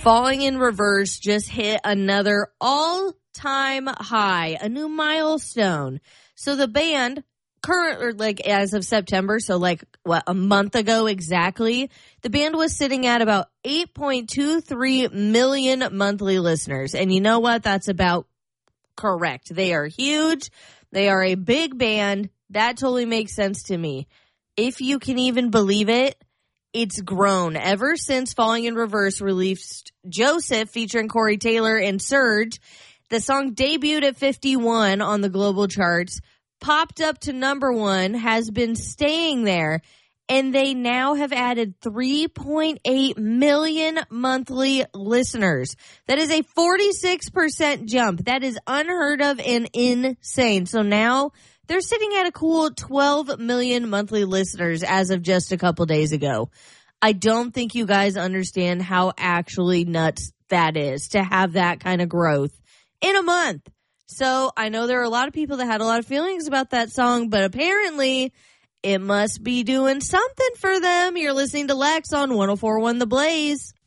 Falling in Reverse just hit another all-time high, a new milestone. So the band, as of September, so a month ago exactly, the band was sitting at about 8.23 million monthly listeners. And you know what? That's about correct. They are huge. They are a big band. That totally makes sense to me. If you can even believe it, it's grown ever since Falling in Reverse released Joseph featuring Corey Taylor and Surge. The song debuted at 51 on the global charts, popped up to number 1, has been staying there, and they now have added 3.8 million monthly listeners. That is a 46% jump. That is unheard of and insane. So now they're sitting at a cool 12 million monthly listeners as of just a couple days ago. I don't think you guys understand how actually nuts that is to have that kind of growth in a month. So I know there are a lot of people that had a lot of feelings about that song, but apparently it must be doing something for them. You're listening to Lex on 104.1 The Blaze.